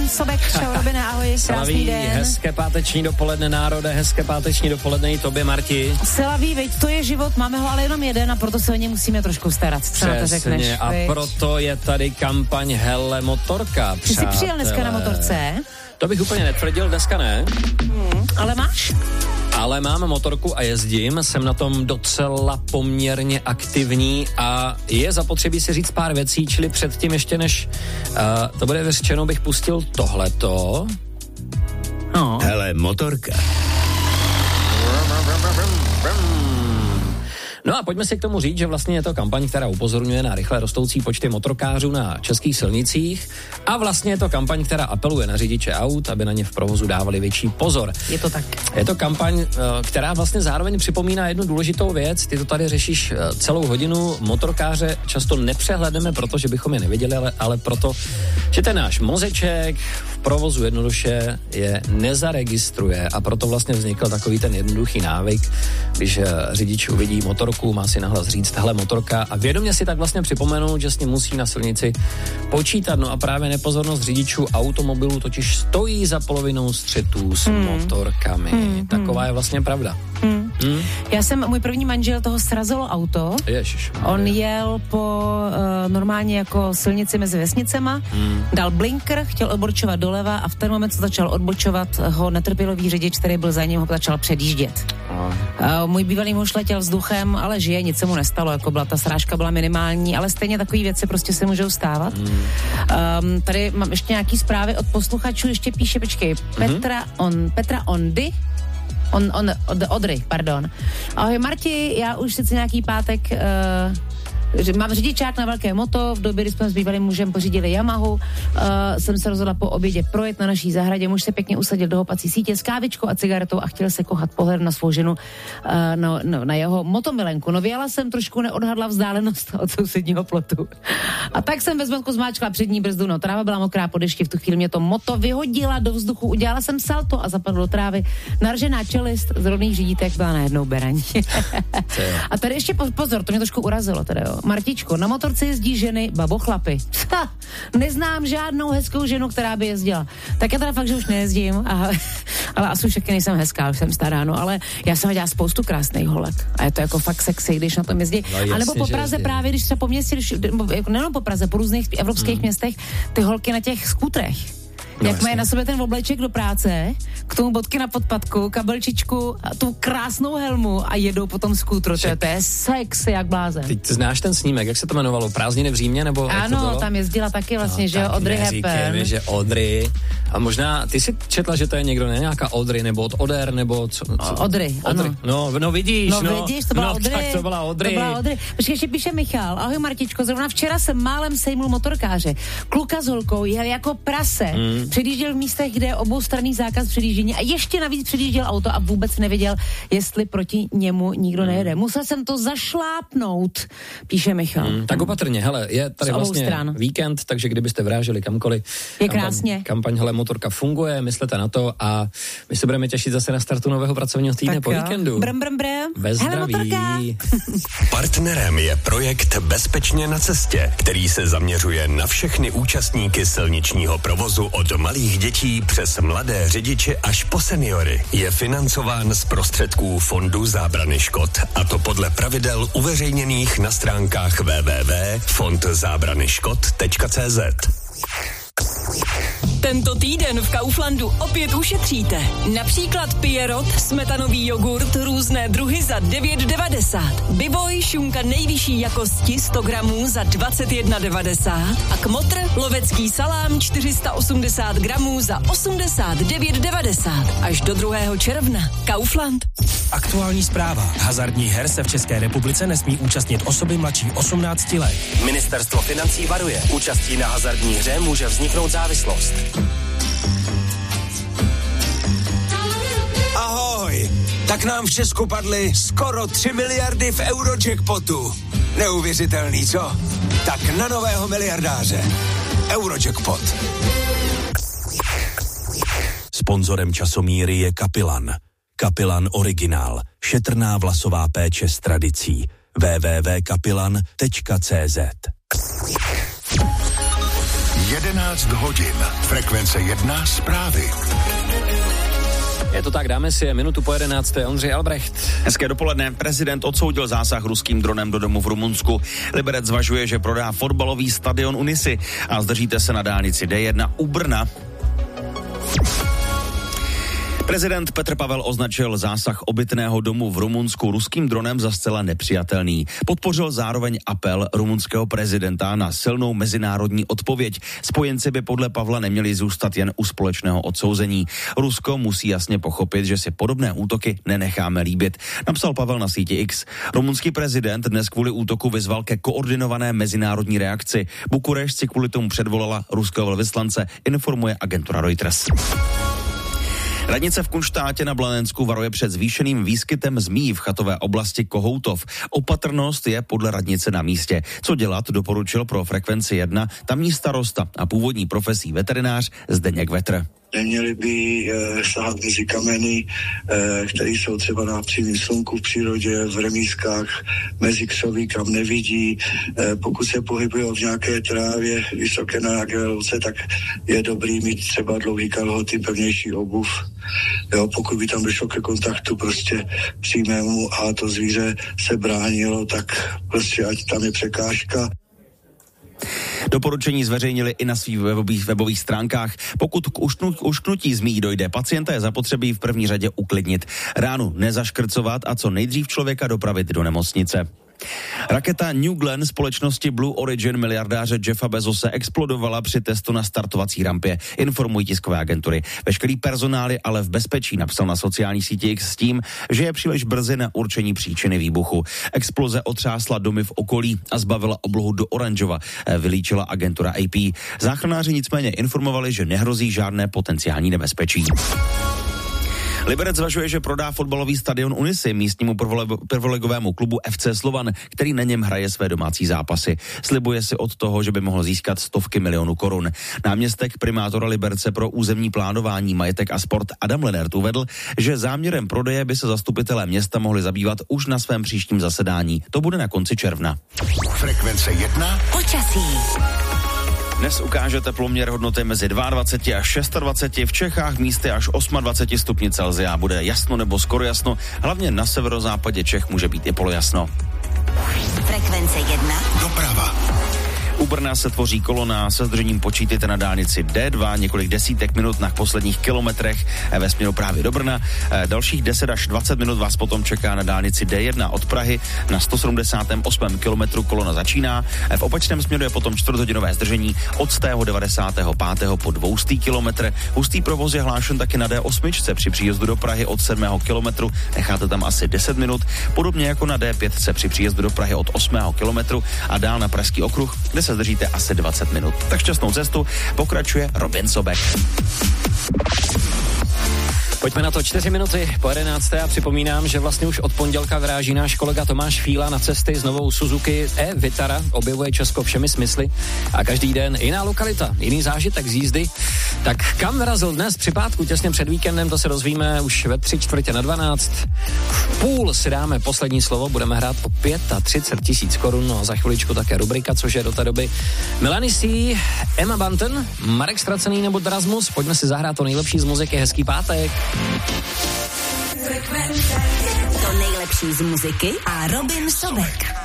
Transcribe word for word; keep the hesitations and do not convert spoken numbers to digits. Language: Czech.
Sobek, čau, Robine, ahoj, krásný den. Hezké páteční dopoledne, národe, hezké páteční dopoledne i tobě, Marti. Selaví, veď to je život, máme ho ale jenom jeden a proto se o ně musíme trošku starat. Co na to řekneš? A veď? Proto je tady kampaň Hele motorka, Ty jsi přijel dneska na motorce? To bych úplně netvrdil, dneska ne. Hmm, ale máš? Ale mám motorku a jezdím, jsem na tom docela poměrně aktivní a je zapotřebí si říct pár věcí, čili předtím ještě než uh, to bude vyřčeno, bych pustil tohleto. No. Hele, motorka. No a pojďme si k tomu říct, že vlastně je to kampaň, která upozorňuje na rychle rostoucí počty motorkářů na českých silnicích a vlastně je to kampaň, která apeluje na řidiče aut, aby na ně v provozu dávali větší pozor. Je to tak. Je to kampaň, která vlastně zároveň připomíná jednu důležitou věc. Ty to tady řešíš celou hodinu. Motorkáře často nepřehledneme, protože bychom je neviděli, ale, ale proto, že ten náš mozeček v provozu jednoduše je nezaregistruje a proto vlastně vznikl takový ten jednoduchý návyk, když řidič uvidí motorku, má si nahlas říct, hele motorka a vědomě si tak vlastně připomenout, že s ním musí na silnici počítat. No a právě nepozornost řidičů automobilů totiž stojí za polovinou střetů s hmm. motorkami. Hmm. Taková je vlastně pravda. Hmm. Hmm. Já jsem, můj první manžel toho srazilo auto. Ježiš. On jel po uh, normálně jako silnici mezi vesnicema, hmm. dal blinker, chtěl odbočovat doleva a v ten moment, co začal odbočovat, ho netrpělový řidič, který byl za ním, ho začal předjíždět. Uh, můj bývalý muž letěl vzduchem, ale žije, nic se mu nestalo, jako byla ta srážka byla minimální, ale stejně takové věci prostě se můžou stávat. Mm. Um, tady mám ještě nějaký zprávy od posluchačů, ještě píše, počkej, Petra, mm-hmm. on, Petra Ondy, on, on, od, Odry, pardon. Ahoj Marti, já už sice nějaký pátek uh, mám řidičák na velké moto, v době, kdy jsme s bývalým mužem pořídili Yamahu, uh, jsem se rozhodla po obědě projet na naší zahradě, muž se pěkně usadil do houpací sítě s kávičkou a cigaretou a chtěl se kochat pohled na svou ženu, uh, no, no, na jeho motomilenku. No věla jsem trošku neodhadla vzdálenost od sousedního plotu. A tak jsem ve zmatku zmáčkla přední brzdu, no tráva byla mokrá po dešti, v tu chvíli mě to moto vyhodila do vzduchu, udělala jsem salto a zapadlo do trávy. Naržená čelist z rovných řídítek byla najednou beraní. A tady ještě pozor, to mě trošku urazilo teda, jo. Martičko, na motorce jezdí ženy, babo chlapy. Ha, neznám žádnou hezkou ženu, která by jezdila. Tak já teda fakt, že už nejezdím, a, ale asi už taky nejsem hezká, už jsem stará, no, ale já jsem viděla spoustu krásných holek. A je to jako fakt sexy, když na tom jezdí. No, jasně, a nebo po Praze právě, když se po městě, nejenom po Praze, po různých evropských hmm. městech, ty holky na těch skútrech. No, jak mají na sobě ten obleček do práce, k tomu bodky na podpatku, kabelčičku a tu krásnou helmu a jedou po tom skútru. To je, to je sexy jak blázen. Ty znáš ten snímek, jak se to jmenovalo? Prázdniny v Římě? Nebo ano, tam jezdila taky vlastně, no, že Audrey Hepburn. že Audrey. A možná, ty jsi četla, že to je někdo, ne nějaká Audrey, nebo od Oder, nebo co? co? Audrey, Audrey, ano. No, no vidíš, no. No vidíš, to byla no, Audrey. Tak to byla Audrey. To byla Audrey. Počkej, ještě píše Michal. Ahoj Martičko, zrovna včera jsem málem sejmul motorkáře. Kluka s holkou jel jako prase. Mm. Předjížděl v místech, kde je oboustranný zákaz předjíždění a ještě navíc předjížděl auto a vůbec nevěděl, jestli proti němu nikdo nejede. Musel jsem to zašlápnout, píše Michal. Mm, tak opatrně, hele, je tady vlastně stran. Víkend, takže kdybyste vráželi kamkoliv. Je krásně. Kampaň, kampaň Hele motorka funguje, myslete na to a my se budeme těšit zase na startu nového pracovního týdne tak po jo. víkendu. Brm, brm, brm. Bez zdraví. Partnerem je projekt Bezpečně na cestě, který se zaměřuje na všechny účastníky silničního provozu od malých dětí přes mladé řidiče až po seniory. Je financován z prostředků Fondu zábrany škod, a to podle pravidel uveřejněných na stránkách w w w tečka fond zábrany škod tečka c z. Tento týden v Kauflandu opět ušetříte. Například Pierrot, smetanový jogurt, různé druhy za devět devadesát. Biboj, šunka nejvyšší jakosti sto gramů za dvacet jedna devadesát. A Kmotr, lovecký salám čtyři sta osmdesát gramů za osmdesát devět devadesát. Až do druhého června. Kaufland. Aktuální zpráva. Hazardních her se v České republice nesmí účastnit osoby mladší osmnácti let. Ministerstvo financí varuje. Účastí na hazardní hře může vzniknout závislost. Ahoj! Tak nám v Česku padly skoro tři miliardy v Eurojackpotu. Neuvěřitelný, co? Tak na nového miliardáře. Eurojackpot. Sponzorem časomíry je Kapilan. Kapilan Originál. Šetrná vlasová péče s tradicí. w w w tečka kapilan tečka c z. jedenáct hodin. Frekvence jedna zprávy. Je to tak, dáme si minutu po jedenácté. Ondřej Albrecht. Hezké dopoledne. Prezident odsoudil zásah ruským dronem do domu v Rumunsku. Liberec zvažuje, že prodá fotbalový stadion Unisy a zdržíte se na dálnici D jedna u Brna. Prezident Petr Pavel označil zásah obytného domu v Rumunsku ruským dronem za zcela nepřijatelný. Podpořil zároveň apel rumunského prezidenta na silnou mezinárodní odpověď. Spojenci by podle Pavla neměli zůstat jen u společného odsouzení. Rusko musí jasně pochopit, že si podobné útoky nenecháme líbit, napsal Pavel na síti X. Rumunský prezident dnes kvůli útoku vyzval ke koordinované mezinárodní reakci. Bukurešť si kvůli tomu předvolala ruského velvyslance, informuje agentura Reuters. Radnice v Kunštátě na Blanensku varuje před zvýšeným výskytem zmí v chatové oblasti Kohoutov. Opatrnost je podle radnice na místě. Co dělat, doporučil pro Frekvenci jedna tamní starosta a původní profesí veterinář Zdeněk Vetr. Neměli by e, sahat mezi kameny, e, které jsou třeba na přímém slunku v přírodě, v remízkách, mezi křoví, kam nevidí. E, pokud se pohybují v nějaké trávě vysoké na nějaké louce, tak je dobrý mít třeba dlouhý kalhoty, pevnější obuv. Jo, pokud by tam došlo ke kontaktu prostě přímému a to zvíře se bránilo, tak prostě ať tam je překážka. Doporučení zveřejnili i na svých webových, webových stránkách. Pokud k ušknutí zmí dojde, pacienta je zapotřebí v první řadě uklidnit, ránu nezaškrcovat a co nejdřív člověka dopravit do nemocnice. Raketa New Glenn společnosti Blue Origin miliardáře Jeffa Bezose explodovala při testu na startovací rampě, informují tiskové agentury. Veškerý personál je ale v bezpečí, napsal na sociální síti X s tím, že je příliš brzy na určení příčiny výbuchu. Exploze otřásla domy v okolí a zbavila oblohu do oranžova, vylíčila agentura A P. Záchranáři nicméně informovali, že nehrozí žádné potenciální nebezpečí. Liberec zvažuje, že prodá fotbalový stadion Unisy místnímu prvoligovému klubu F C Slovan, který na něm hraje své domácí zápasy. Slibuje si od toho, že by mohl získat stovky milionů korun. Náměstek primátora Liberce pro územní plánování, majetek a sport Adam Lenert uvedl, že záměrem prodeje by se zastupitelé města mohli zabývat už na svém příštím zasedání. To bude na konci června. Frekvence jedna. Počasí. Dnes ukáže teploměr hodnoty mezi dvacet dva až dvacet šest, v Čechách místy až dvacet osm stupňů Celsia. Bude jasno nebo skoro jasno, hlavně na severozápadě Čech může být i polojasno. Frekvence jedna. Doprava. U Brna se tvoří kolona, se zdržením počítejte na dálnici D dva, několik desítek minut na posledních kilometrech ve směru právě do Brna. Dalších deset až dvacet minut vás potom čeká na dálnici D jedna od Prahy. Na sto sedmdesátém osmém kilometru kolona začíná. V opačném směru je potom čtvrthodinové zdržení od sto devadesátého pátého po dvoustý kilometr. Hustý provoz je hlášen taky na D osm při příjezdu do Prahy od sedmého kilometru. Necháte tam asi deset minut. Podobně jako na D pět při příjezdu do Prahy od osmého kilometru a dál na Pražský okruh, kde se zdržíte asi dvacet minut. Tak šťastnou cestu, pokračuje Robin Sobek. Pojďme na to čtyři minuty po jedenácté a připomínám, že vlastně už od pondělka vyráží náš kolega Tomáš Fíla na cesty s novou Suzuki e-Vitara, objevuje Česko všemi smysly a každý den jiná lokalita, jiný zážitek z jízdy. Tak kam vyrazil dnes při pátku těsně před víkendem, to se dozvíme už ve tři čtvrtě na dvanáct. V půl si dáme poslední slovo, budeme hrát o třicet pět tisíc korun, no a za chviličku také rubrika, což je do té doby Melanie C, Emma Bunton, Marek Stracený nebo Drasmus. Pojďme si zahrát to nejlepší z muziky, hezký pátek. To nejlepší z muziky a Robin Sobek.